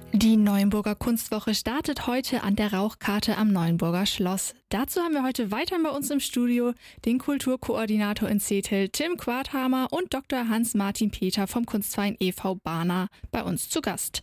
Die Neuenburger Kunstwoche startet heute an der Rauchkarte am Neuenburger Schloss. Dazu haben wir heute weiter bei uns im Studio den Kulturkoordinator in Zetel, Tim Quarthamer, und Dr. Hans-Martin Peter vom Kunstverein e.V. Barna bei uns zu Gast.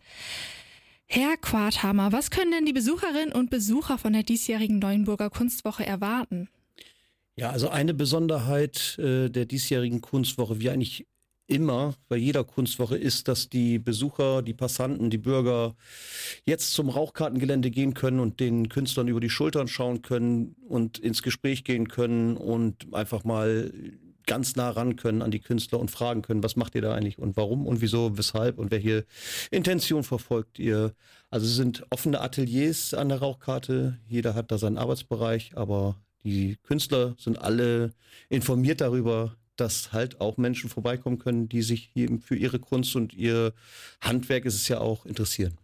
Herr Quarthamer, was können denn die Besucherinnen und Besucher von der diesjährigen Neuenburger Kunstwoche erwarten? Ja, also eine Besonderheit der diesjährigen Kunstwoche, wie eigentlich immer bei jeder Kunstwoche, ist, dass die Besucher, die Passanten, die Bürger jetzt zum Rauchkartengelände gehen können und den Künstlern über die Schultern schauen können und ins Gespräch gehen können und einfach mal ganz nah ran können an die Künstler und fragen können, was macht ihr da eigentlich und warum und wieso, weshalb und welche Intention verfolgt ihr. Also es sind offene Ateliers an der Rauchkarte, jeder hat da seinen Arbeitsbereich, aber die Künstler sind alle informiert darüber, dass halt auch Menschen vorbeikommen können, die sich eben für ihre Kunst und ihr Handwerk ist es ja auch interessieren.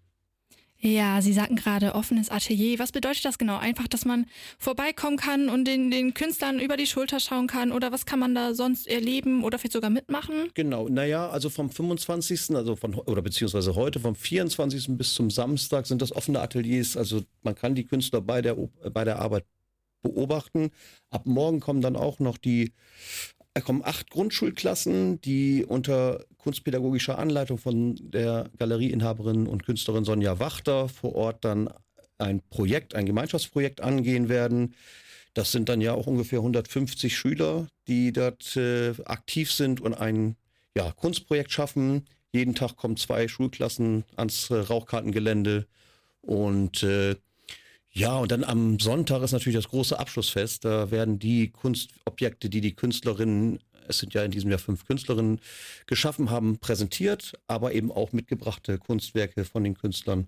Ja, Sie sagten gerade offenes Atelier. Was bedeutet das genau? Einfach, dass man vorbeikommen kann und den Künstlern über die Schulter schauen kann? Oder was kann man da sonst erleben oder vielleicht sogar mitmachen? Genau, naja, also vom 25., oder beziehungsweise heute, vom 24. bis zum Samstag sind das offene Ateliers. Also man kann die Künstler bei der Arbeit beobachten. Ab morgen kommen dann auch noch kommen 8 Grundschulklassen, die unter kunstpädagogischer Anleitung von der Galerieinhaberin und Künstlerin Sonja Wachter vor Ort dann ein Gemeinschaftsprojekt angehen werden. Das sind dann ja auch ungefähr 150 Schüler, die dort aktiv sind und ein Kunstprojekt schaffen. Jeden Tag kommen 2 Schulklassen ans Rauchkartengelände und und dann am Sonntag ist natürlich das große Abschlussfest. Da werden die Kunstobjekte, die die Künstlerinnen, es sind ja in diesem Jahr 5 Künstlerinnen, geschaffen haben, präsentiert, aber eben auch mitgebrachte Kunstwerke von den Künstlern.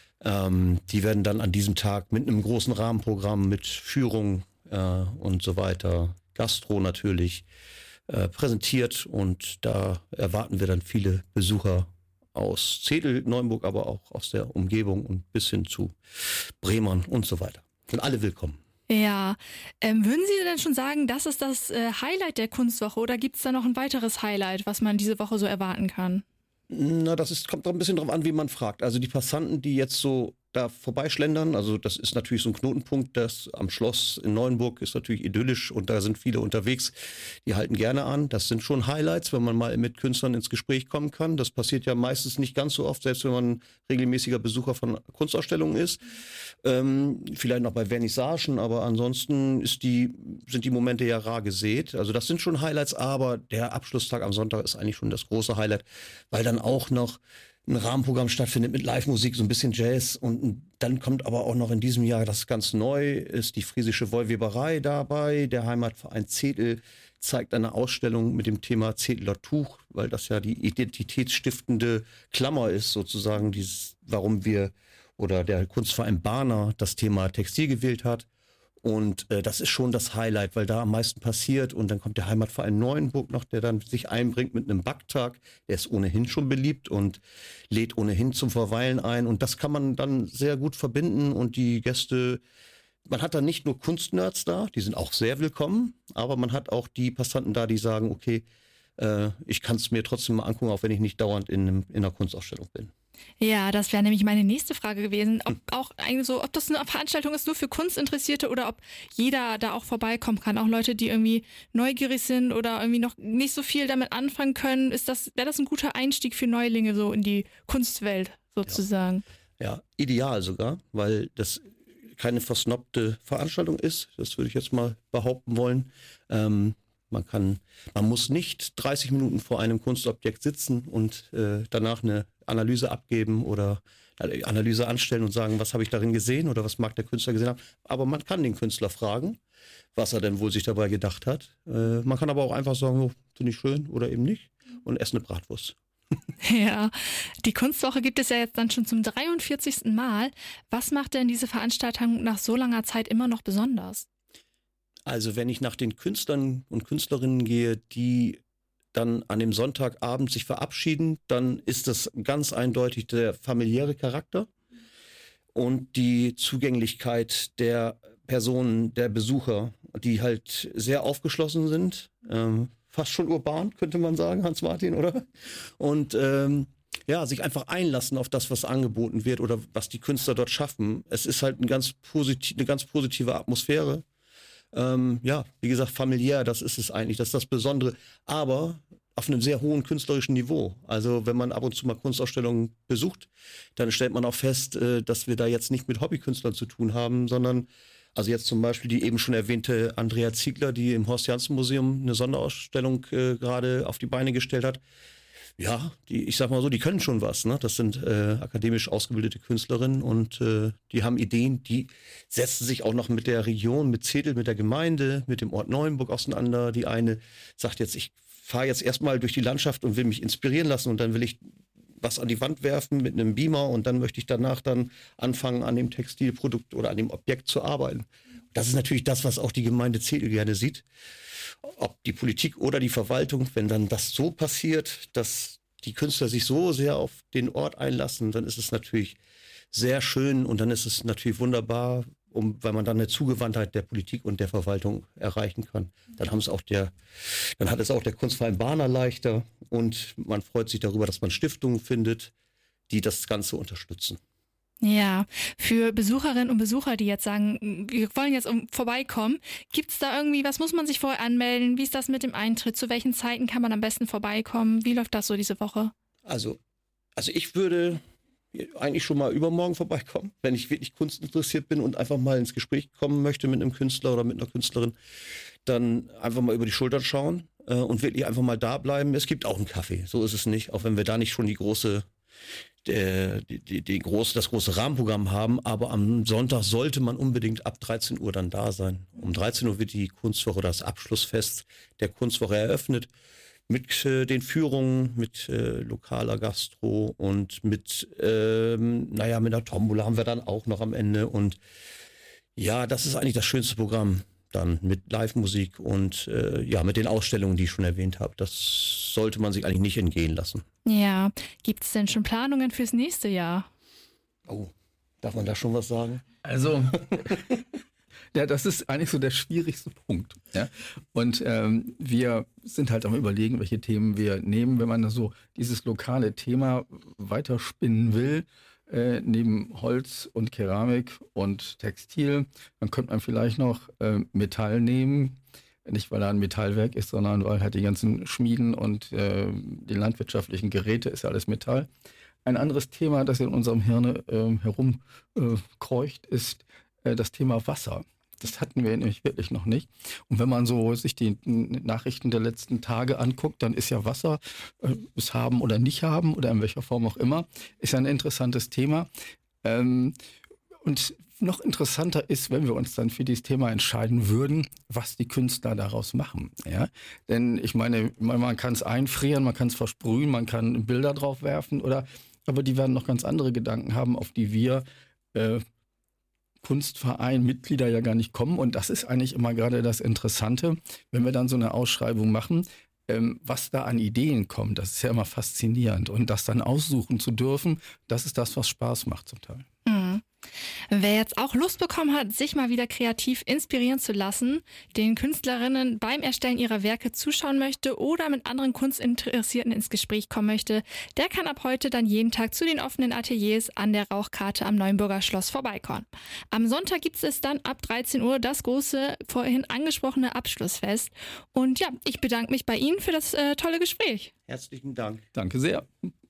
Die werden dann an diesem Tag mit einem großen Rahmenprogramm, mit Führung und so weiter, Gastro natürlich, präsentiert. Und da erwarten wir dann viele Besucher aus Zetel, Neuenburg, aber auch aus der Umgebung und bis hin zu Bremern und so weiter. Sind alle willkommen. Ja, würden Sie denn schon sagen, das ist das Highlight der Kunstwoche oder gibt es da noch ein weiteres Highlight, was man diese Woche so erwarten kann? Na, kommt doch ein bisschen drauf an, wie man fragt. Also die Passanten, die jetzt so da vorbeischlendern, also das ist natürlich so ein Knotenpunkt, das am Schloss in Neuenburg ist natürlich idyllisch und da sind viele unterwegs, die halten gerne an. Das sind schon Highlights, wenn man mal mit Künstlern ins Gespräch kommen kann. Das passiert ja meistens nicht ganz so oft, selbst wenn man regelmäßiger Besucher von Kunstausstellungen ist. Vielleicht noch bei Vernissagen, aber ansonsten sind die Momente ja rar gesät. Also das sind schon Highlights, aber der Abschlusstag am Sonntag ist eigentlich schon das große Highlight, weil dann auch noch ein Rahmenprogramm stattfindet mit Live-Musik, so ein bisschen Jazz und dann kommt aber auch noch in diesem Jahr, das ist ganz neu, ist die friesische Wollweberei dabei. Der Heimatverein Zetel zeigt eine Ausstellung mit dem Thema Zetler Tuch, weil das ja die identitätsstiftende Klammer ist, sozusagen, warum wir oder der Kunstverein Barna das Thema Textil gewählt hat. Und das ist schon das Highlight, weil da am meisten passiert. Und dann kommt der Heimatverein Neuenburg noch, der dann sich einbringt mit einem Backtag. Der ist ohnehin schon beliebt und lädt ohnehin zum Verweilen ein. Und das kann man dann sehr gut verbinden. Und die Gäste, man hat dann nicht nur Kunstnerds da, die sind auch sehr willkommen. Aber man hat auch die Passanten da, die sagen, okay, ich kann es mir trotzdem mal angucken, auch wenn ich nicht dauernd in einer Kunstausstellung bin. Ja, das wäre nämlich meine nächste Frage gewesen, ob das eine Veranstaltung ist nur für Kunstinteressierte oder ob jeder da auch vorbeikommen kann, auch Leute, die irgendwie neugierig sind oder irgendwie noch nicht so viel damit anfangen können. Wäre das ein guter Einstieg für Neulinge so in die Kunstwelt sozusagen? Ja, ideal sogar, weil das keine versnobte Veranstaltung ist, das würde ich jetzt mal behaupten wollen. Man muss nicht 30 Minuten vor einem Kunstobjekt sitzen und danach eine Analyse abgeben oder eine Analyse anstellen und sagen, was habe ich darin gesehen oder was mag der Künstler gesehen haben. Aber man kann den Künstler fragen, was er denn wohl sich dabei gedacht hat. Man kann aber auch einfach sagen, oh, finde ich schön oder eben nicht und essen eine Bratwurst. Ja, die Kunstwoche gibt es ja jetzt dann schon zum 43. Mal. Was macht denn diese Veranstaltung nach so langer Zeit immer noch besonders? Also wenn ich nach den Künstlern und Künstlerinnen gehe, die dann an dem Sonntagabend sich verabschieden, dann ist das ganz eindeutig der familiäre Charakter und die Zugänglichkeit der Personen, der Besucher, die halt sehr aufgeschlossen sind, fast schon urban, könnte man sagen, Hans-Martin, oder? Und ja, sich einfach einlassen auf das, was angeboten wird oder was die Künstler dort schaffen. Es ist halt eine ganz positive Atmosphäre. Ja, wie gesagt, familiär, das ist es eigentlich, das ist das Besondere. Aber auf einem sehr hohen künstlerischen Niveau. Also wenn man ab und zu mal Kunstausstellungen besucht, dann stellt man auch fest, dass wir da jetzt nicht mit Hobbykünstlern zu tun haben, sondern also jetzt zum Beispiel die eben schon erwähnte Andrea Ziegler, die im Horst-Janssen-Museum eine Sonderausstellung gerade auf die Beine gestellt hat. Ja, ich sag mal so, die können schon was. Ne? Das sind akademisch ausgebildete Künstlerinnen und die haben Ideen, die setzen sich auch noch mit der Region, mit Zedel, mit der Gemeinde, mit dem Ort Neuenburg auseinander. Die eine sagt jetzt, ich fahre jetzt erstmal durch die Landschaft und will mich inspirieren lassen und dann will ich was an die Wand werfen mit einem Beamer und dann möchte ich danach dann anfangen, an dem Textilprodukt oder an dem Objekt zu arbeiten. Das ist natürlich das, was auch die Gemeinde Zedel gerne sieht. Ob die Politik oder die Verwaltung, wenn dann das so passiert, dass die Künstler sich so sehr auf den Ort einlassen, dann ist es natürlich sehr schön und dann ist es natürlich wunderbar, weil man dann eine Zugewandtheit der Politik und der Verwaltung erreichen kann. Dann hat es auch der Kunstverein Barner leichter und man freut sich darüber, dass man Stiftungen findet, die das Ganze unterstützen. Ja, für Besucherinnen und Besucher, die jetzt sagen, wir wollen jetzt vorbeikommen, gibt es da irgendwie, was muss man sich vorher anmelden? Wie ist das mit dem Eintritt? Zu welchen Zeiten kann man am besten vorbeikommen? Wie läuft das so diese Woche? Also ich würde eigentlich schon mal übermorgen vorbeikommen, wenn ich wirklich kunstinteressiert bin und einfach mal ins Gespräch kommen möchte mit einem Künstler oder mit einer Künstlerin, dann einfach mal über die Schulter schauen und wirklich einfach mal da bleiben. Es gibt auch einen Kaffee, so ist es nicht, auch wenn wir da nicht schon das große Rahmenprogramm haben, aber am Sonntag sollte man unbedingt ab 13 Uhr dann da sein. Um 13 Uhr wird die Kunstwoche, das Abschlussfest der Kunstwoche eröffnet. Mit den Führungen, mit lokaler Gastro und mit einer Tombola haben wir dann auch noch am Ende. Und ja, das ist eigentlich das schönste Programm dann mit Live-Musik und mit den Ausstellungen, die ich schon erwähnt habe. Das sollte man sich eigentlich nicht entgehen lassen. Ja, gibt es denn schon Planungen fürs nächste Jahr? Oh, darf man da schon was sagen? Also... Ja, das ist eigentlich so der schwierigste Punkt. Ja? Und wir sind halt am Überlegen, welche Themen wir nehmen, wenn man so dieses lokale Thema weiterspinnen will, neben Holz und Keramik und Textil. Dann könnte man vielleicht noch Metall nehmen. Nicht, weil da ein Metallwerk ist, sondern weil halt die ganzen Schmieden und die landwirtschaftlichen Geräte ist ja alles Metall. Ein anderes Thema, das in unserem Hirn herumkreucht, ist das Thema Wasser. Das hatten wir nämlich wirklich noch nicht. Und wenn man so sich die Nachrichten der letzten Tage anguckt, dann ist ja Wasser, es haben oder nicht haben oder in welcher Form auch immer, ist ja ein interessantes Thema. Und noch interessanter ist, wenn wir uns dann für dieses Thema entscheiden würden, was die Künstler daraus machen. Ja? Denn ich meine, man kann es einfrieren, man kann es versprühen, man kann Bilder drauf werfen, aber die werden noch ganz andere Gedanken haben, auf die wir Kunstverein, Mitglieder ja gar nicht kommen. Und das ist eigentlich immer gerade das Interessante, wenn wir dann so eine Ausschreibung machen, was da an Ideen kommt. Das ist ja immer faszinierend. Und das dann aussuchen zu dürfen, das ist das, was Spaß macht zum Teil. Mhm. Wer jetzt auch Lust bekommen hat, sich mal wieder kreativ inspirieren zu lassen, den Künstlerinnen beim Erstellen ihrer Werke zuschauen möchte oder mit anderen Kunstinteressierten ins Gespräch kommen möchte, der kann ab heute dann jeden Tag zu den offenen Ateliers an der Rauchkarte am Neuenburger Schloss vorbeikommen. Am Sonntag gibt es dann ab 13 Uhr das große, vorhin angesprochene Abschlussfest. Und ja, ich bedanke mich bei Ihnen für das tolle Gespräch. Herzlichen Dank. Danke sehr.